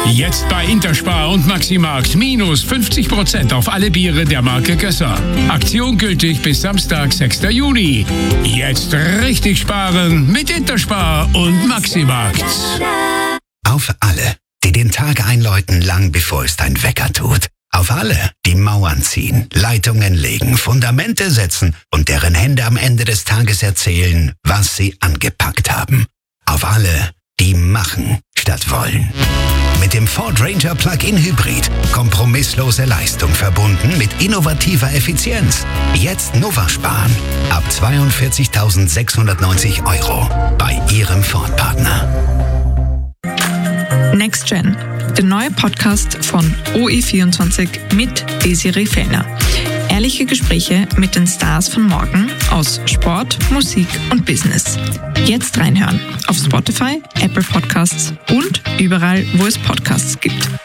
Jetzt bei Interspar und Maximarkt minus 50% auf alle Biere der Marke Gösser. Aktion gültig bis Samstag, 6. Juni. Jetzt richtig sparen mit Interspar und Maximarkt. Auf alle, die den Tag einläuten, lang bevor es dein Wecker tut. Auf alle, die Mauern ziehen, Leitungen legen, Fundamente setzen und deren Hände am Ende des Tages erzählen, was sie angepackt haben. Auf alle, die machen statt wollen. Mit dem Ford Ranger Plug-in Hybrid. Kompromisslose Leistung verbunden mit innovativer Effizienz. Jetzt Nova sparen. Ab 42.690 € bei Ihrem Ford-Partner. Next Gen, der neue Podcast von OE24 mit Desiree Fellner. Ehrliche Gespräche mit den Stars von morgen aus Sport, Musik und Business. Jetzt reinhören auf Spotify, Apple Podcasts und überall, wo es Podcasts gibt.